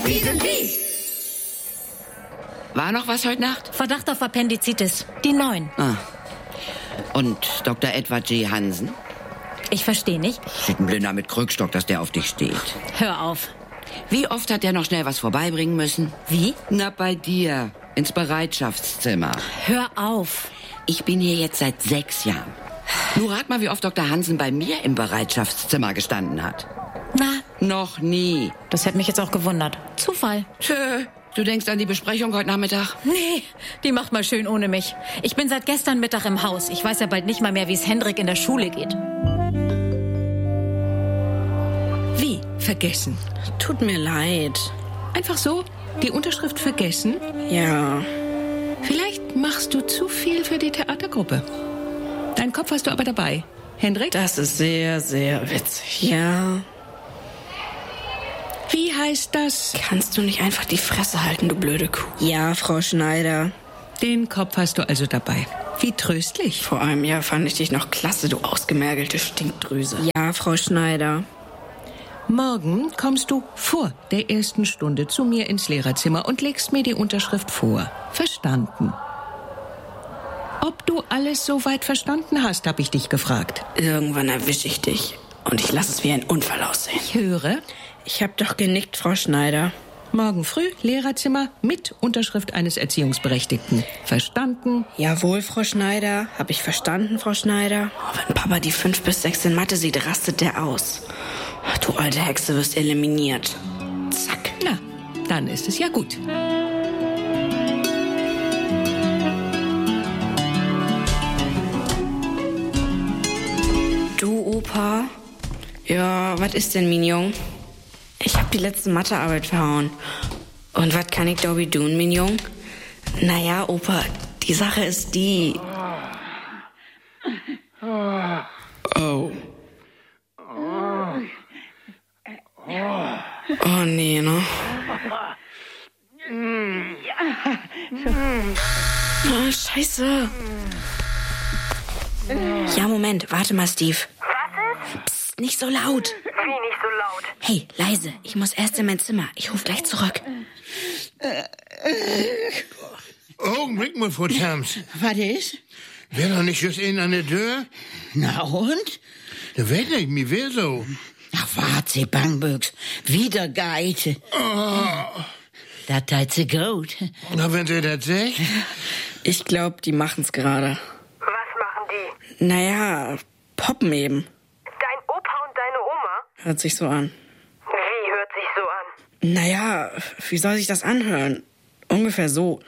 War noch was heute Nacht? Verdacht auf Appendizitis. Die 9. Und Dr. Edward G. Hansen? Ich verstehe nicht. Sieht ein Blinder mit Krückstock, dass der auf dich steht. Hör auf. Wie oft hat der noch schnell was vorbeibringen müssen? Wie? Na, bei dir. Ins Bereitschaftszimmer. Hör auf. Ich bin hier jetzt seit 6 Jahren. Nur rat mal, wie oft Dr. Hansen bei mir im Bereitschaftszimmer gestanden hat. Na? Noch nie. Das hätte mich jetzt auch gewundert. Zufall. Tö, du denkst an die Besprechung heute Nachmittag? Nee, die macht mal schön ohne mich. Ich bin seit gestern Mittag im Haus. Ich weiß ja bald nicht mal mehr, wie es Hendrik in der Schule geht. Wie? Vergessen? Tut mir leid. Einfach so? Die Unterschrift vergessen? Ja. Vielleicht machst du zu viel für die Theatergruppe. Deinen Kopf hast du aber dabei. Hendrik? Das ist sehr, sehr witzig. Ja. Wie heißt das? Kannst du nicht einfach die Fresse halten, du blöde Kuh? Ja, Frau Schneider. Den Kopf hast du also dabei. Wie tröstlich. Vor einem Jahr fand ich dich noch klasse, du ausgemergelte Stinkdrüse. Ja, Frau Schneider. Morgen kommst du vor der ersten Stunde zu mir ins Lehrerzimmer und legst mir die Unterschrift vor. Verstanden? Ob du alles soweit verstanden hast, habe ich dich gefragt. Irgendwann erwische ich dich. Und ich lasse es wie ein Unfall aussehen. Ich höre. Ich habe doch genickt, Frau Schneider. Morgen früh Lehrerzimmer mit Unterschrift eines Erziehungsberechtigten. Verstanden? Jawohl, Frau Schneider. Habe ich verstanden, Frau Schneider? Oh, wenn Papa die 5 bis 6 in Mathe sieht, rastet der aus. Ach, du alte Hexe, wirst eliminiert. Zack. Na, dann ist es ja gut. Du, Opa? Ja, was ist denn, Mignon? Ich hab die letzte Mathearbeit verhauen. Und was kann ich da wie tun, Mignon? Naja, Opa, die Sache ist die... Oh. Oh, nee, ne? Oh, Scheiße. Ja, Moment, warte mal, Steve. Was ist? Psst, nicht so laut. Wie nicht so laut? Hey, leise, ich muss erst in mein Zimmer. Ich ruf gleich zurück. Augenblick mal, Frau Tams. Was ist? Wär doch nicht just in an der Tür? Na und? Da weet nicht, mir wär so. Ach, wart sie, Bangböks. Wieder Geite. Oh. Das tat sie gut. Na, wenn sie das sagt? Ich glaube, die machen's gerade. Was machen die? Naja, poppen eben. Dein Opa und deine Oma? Hört sich so an. Wie hört sich so an? Naja, wie soll sich das anhören? Ungefähr so.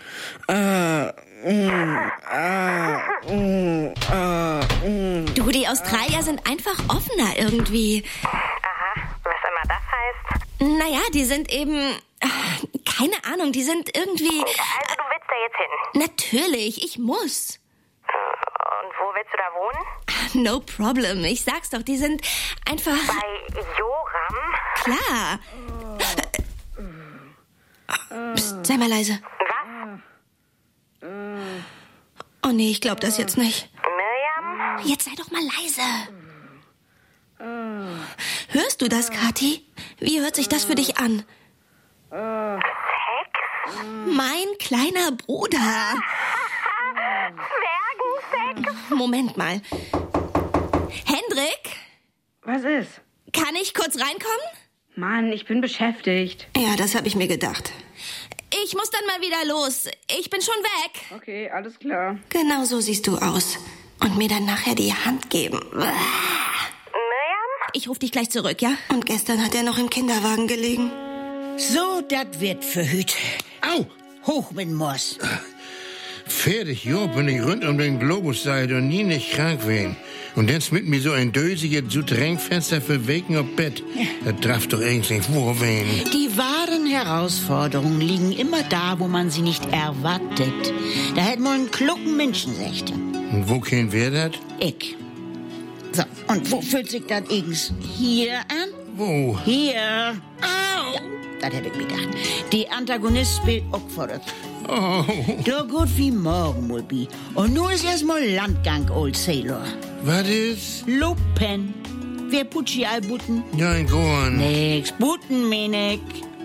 Du, die Australier sind einfach offener irgendwie. Aha, was immer das heißt. Naja, die sind eben... keine Ahnung, die sind irgendwie... Also du willst da jetzt hin? Natürlich, ich muss. Und wo willst du da wohnen? No problem, ich sag's doch, die sind einfach... Bei Joram? Klar. Psst, sei mal leise. Was? Oh nee, ich glaub das jetzt nicht. Miriam? Jetzt sei doch mal leise. Hörst du das, Kathi? Wie hört sich das für dich an? Sex? Mein kleiner Bruder. Zwergensex? Moment mal. Hendrik? Was ist? Kann ich kurz reinkommen? Mann, ich bin beschäftigt. Ja, das habe ich mir gedacht. Ich muss dann mal wieder los. Ich bin schon weg. Okay, alles klar. Genau so siehst du aus. Und mir dann nachher die Hand geben. Miriam? Ich rufe dich gleich zurück, ja? Und gestern hat er noch im Kinderwagen gelegen. So, das wird verhüt. Au! Hoch mit Moss. Fertig, jo, bin ich rund um den Globus seid und nie nicht krank wen. Und jetzt mit mir so ein dösiges Südrängfenster für Wegen auf Bett. Das darf doch eigentlich nicht vorwehen. Die wahren Herausforderungen liegen immer da, wo man sie nicht erwartet. Da hätten wir einen klugen Menschen gesagt. Und wo kennen wir das? Ich. So, und wo fühlt sich das eigens hier an? Wo? Hier. Au! Ja, das hätte ich mir gedacht. Die Antagonist spielt Opfer. Oh. So gut wie morgen, Mulbi. Und nun ist erstmal Landgang, Old Sailor. Was ist? Lupen. Wer Putschi all Butten? Ja, ein Gorn. Nix. Butten, Menek.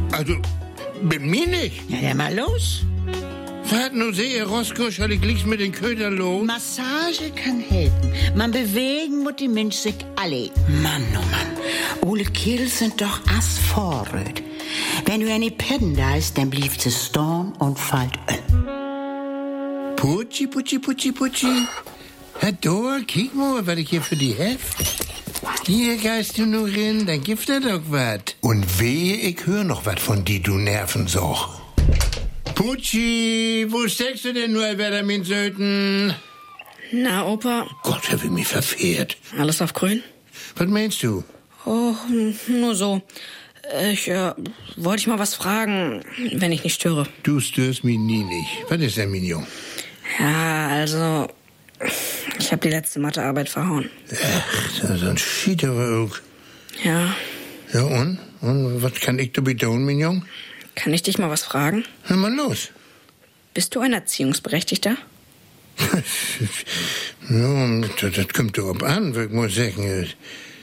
Also, mit mir nicht. Ja, dann mal los. Was, nun sehe Roscoe, soll ich liegst mit den Ködern los? Massage kann helfen. Man bewegen muss die Mensch sich alle. Mann, oh Mann. Ole Kirls sind doch asvorröt. Wenn du eine Pedden da ist, dann blieb sie storn und fallt Putschi, Putschi, Putschi, Putschi. Herr Dor, kick mal, was ich hier für die heft. Hier geist du nur hin, dann gibt er doch wat. Und wehe, ich hör noch wat von die, du Nervensoch. Putschi, wo steckst du denn nur, Werder, mein Söten? Na, Opa? Gott, hab ich mich verfehlt. Alles auf grün? Was meinst du? Oh, nur so. Ich wollte dich mal was fragen, wenn ich nicht störe. Du störst mich nie nicht. Was ist denn, Mignon? Ja, also, ich habe die letzte Mathearbeit verhauen. Ach, so ein Schiederer auch. Ja. Ja, und? Und was kann ich dabei tun, Mignon? Kann ich dich mal was fragen? Na, mal los. Bist du ein Erziehungsberechtigter? Ja, das kommt darauf an, würde ich mal sagen.